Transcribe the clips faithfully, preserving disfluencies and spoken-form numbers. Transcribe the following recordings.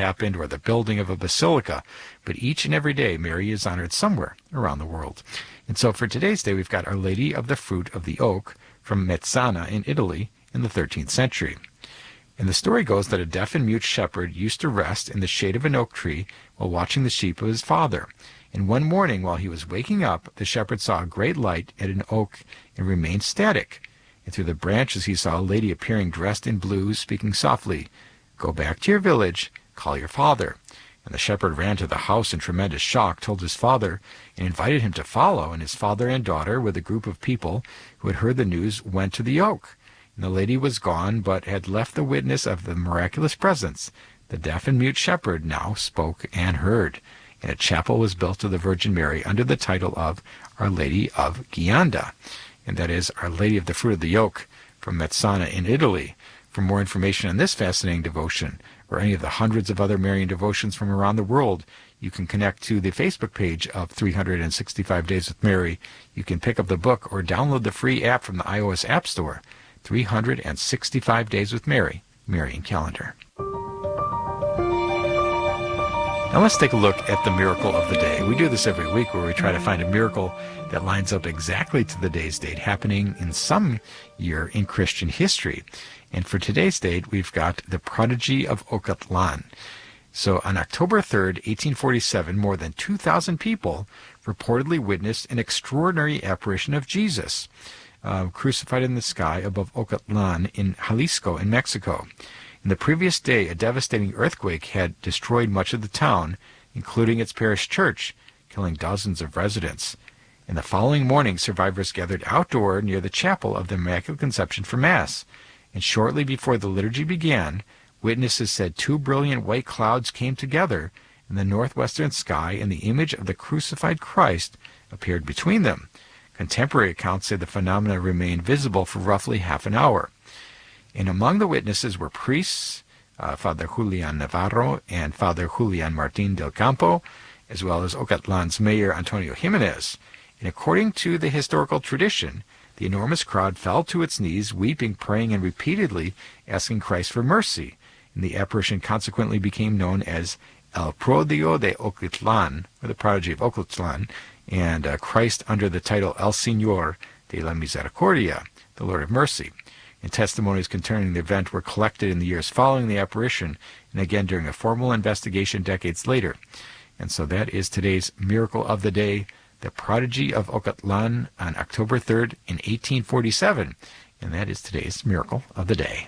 happened or the building of a basilica, but each and every day Mary is honored somewhere around the world. And so for today's day, we've got Our Lady of the Fruit of the Oak from Mezzana in Italy in the thirteenth century. And the story goes that a deaf and mute shepherd used to rest in the shade of an oak tree while watching the sheep of his father. And one morning, while he was waking up, the shepherd saw a great light at an oak and remained static. And through the branches he saw a lady appearing dressed in blue, speaking softly, "Go back to your village, call your father." And the shepherd ran to the house in tremendous shock, told his father, and invited him to follow. And his father and daughter, with a group of people who had heard the news, went to the oak. And the lady was gone, but had left the witness of the miraculous presence. The deaf and mute shepherd now spoke and heard. And a chapel was built to the Virgin Mary under the title of Our Lady of Ghianda. And that is Our Lady of the Fruit of the Oak from Mezzana in Italy. For more information on this fascinating devotion, or any of the hundreds of other Marian devotions from around the world, you can connect to the Facebook page of three hundred sixty-five Days with Mary. You can pick up the book or download the free app from the iOS App Store, three hundred sixty-five Days with Mary, Marian Calendar. Now let's take a look at the miracle of the day. We do this every week where we try to find a miracle that lines up exactly to the day's date happening in some year in Christian history. And for today's date, we've got the Prodigy of Ocatlan. So on October third, eighteen forty-seven, more than two thousand people reportedly witnessed an extraordinary apparition of Jesus, uh, crucified in the sky above Ocatlan in Jalisco in Mexico. In the previous day, a devastating earthquake had destroyed much of the town, including its parish church, killing dozens of residents. In the following morning, survivors gathered outdoor near the chapel of the Immaculate Conception for Mass. And shortly before the liturgy began, witnesses said two brilliant white clouds came together in the northwestern sky, and the image of the crucified Christ appeared between them. Contemporary accounts say the phenomena remained visible for roughly half an hour. And among the witnesses were priests, uh, Father Julian Navarro and Father Julian Martin del Campo, as well as Ocatlan's mayor Antonio Jimenez. And according to the historical tradition, the enormous crowd fell to its knees, weeping, praying, and repeatedly asking Christ for mercy. And the apparition consequently became known as El Prodigio de Ocatlan, or the Prodigy of Ocatlan, and uh, Christ under the title El Señor de la Misericordia, the Lord of Mercy. And testimonies concerning the event were collected in the years following the apparition, and again during a formal investigation decades later. And so that is today's miracle of the day, the Prodigy of Ocatlan on October third in eighteen forty-seven. And that is today's miracle of the day.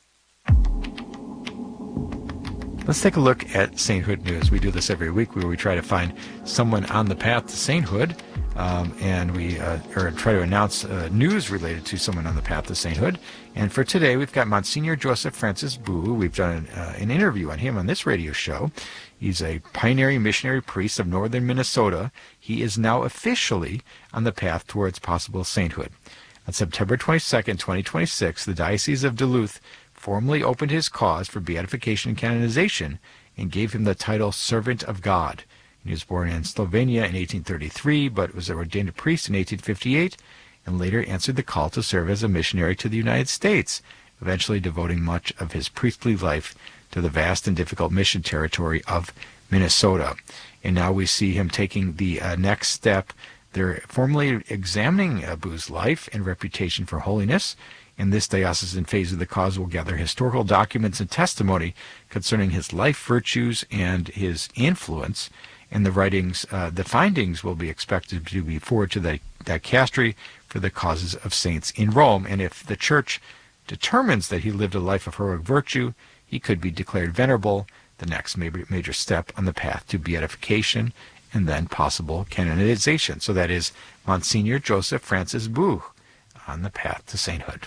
Let's take a look at sainthood news. We do this every week where we try to find someone on the path to sainthood, um, and we uh, or try to announce uh, news related to someone on the path to sainthood. And for today, we've got Monsignor Joseph Francis Boo. We've done an, uh, an interview on him on this radio show. He's a pioneering missionary priest of northern Minnesota. He is now officially on the path towards possible sainthood. On September twenty-second, twenty twenty-six, the Diocese of Duluth formally opened his cause for beatification and canonization and gave him the title Servant of God. He was born in Slovenia in eighteen thirty-three, but was ordained a priest in eighteen fifty-eight, and later answered the call to serve as a missionary to the United States, eventually devoting much of his priestly life to the vast and difficult mission territory of Minnesota. And now we see him taking the uh, next step. They're formally examining uh, Boo's life and reputation for holiness. In this diocesan phase of the cause will gather historical documents and testimony concerning his life virtues and his influence. And the writings, uh, the findings will be expected to be forwarded to the dicastery for the causes of saints in Rome. And if the Church determines that he lived a life of heroic virtue, he could be declared venerable, the next major, major step on the path to beatification and then possible canonization. So that is Monsignor Joseph Francis Boo on the path to sainthood.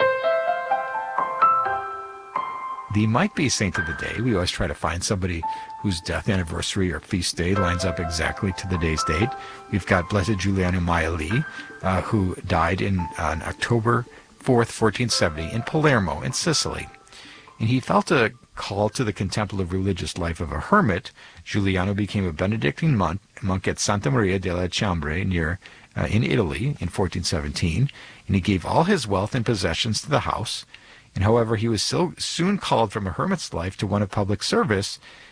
The might-be saint of the day, we always try to find somebody whose death anniversary or feast day lines up exactly to the day's date. We've got Blessed Giuliano Maeli, uh, who died in on October fourth, fourteen seventy, in Palermo, in Sicily. And he felt a call to the contemplative religious life of a hermit. Giuliano became a Benedictine monk, monk at Santa Maria delle Ciambre near uh, in Italy in fourteen seventeen, and he gave all his wealth and possessions to the house. And however, he was so soon called from a hermit's life to one of public service,